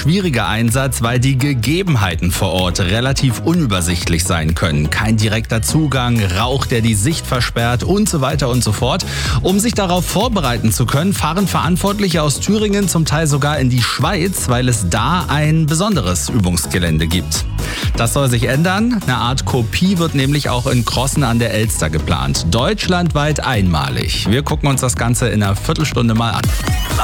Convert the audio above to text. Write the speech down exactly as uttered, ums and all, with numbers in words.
schwieriger Einsatz, weil die Gegebenheiten vor Ort relativ unübersichtlich sein können. Kein direkter Zugang, Rauch, der die Sicht versperrt und so weiter und so fort. Um sich darauf vorbereiten zu können, fahren Verantwortliche aus Thüringen zum Teil sogar in die Schweiz, weil es da ein besonderes Übungsgelände gibt. Das soll sich ändern. Eine Art Kopie wird nämlich auch in Crossen an der Elster geplant. Deutschlandweit einmalig. Wir gucken uns das Ganze in einer Viertelstunde mal an.